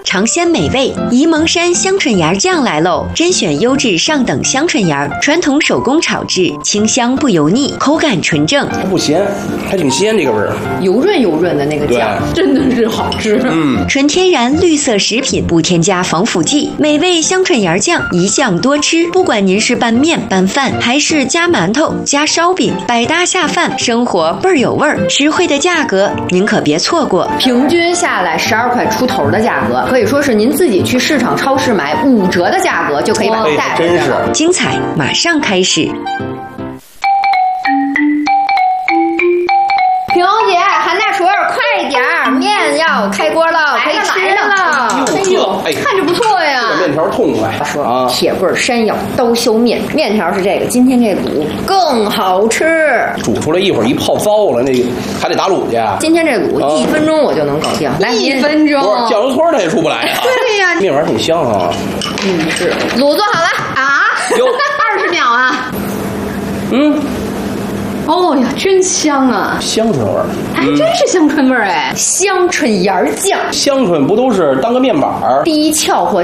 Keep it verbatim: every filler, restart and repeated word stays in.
尝鲜美味。沂蒙山香椿芽酱来喽！甄选优质上等香椿芽，传统手工炒制，清香不油腻，口感纯正。 它不咸，还挺鲜，这个味儿， 油润油润的那个酱，真的是好吃。 嗯， 纯天然绿色食品，不添加防腐剂，美味香椿芽酱，一酱多吃。不管您是拌面、拌饭，还是加馒头、加烧饼，百搭下饭，生活倍儿有味儿。实惠的价格，您可别错过。 平均下来十二块出头的价格，可以说是您自己去市场超市买五折的价格就可以把它带回来了。 精彩马上开始。 萍姐，韩大厨，快点儿，面要开锅了，可以吃了。 哎呦，哎， 看着不错呀。 这面条痛快啊！ 铁棍山药刀削面，面条是这个，今天这卤更好吃。 煮出来一会儿一泡糟了，那个还得打卤去。 今天这卤一分钟我就能搞定，来一分钟。 不是酱油托它也出不来啊。 对呀， 面丸挺香啊。 嗯，是。卤做好了啊？ 有二十秒啊。 嗯。 哦呀，真香啊！ 香椿味儿， 还真是香椿味儿哎，香椿芽酱。 香椿不都是当个面板儿？ 第一窍活